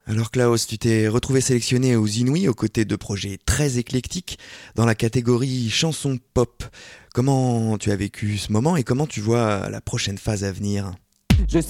Alors Klaus, tu t'es retrouvé sélectionné aux Inouïs aux côtés de projets très éclectiques dans la catégorie chanson pop. Comment tu as vécu ce moment et comment tu vois la prochaine phase à venir? Je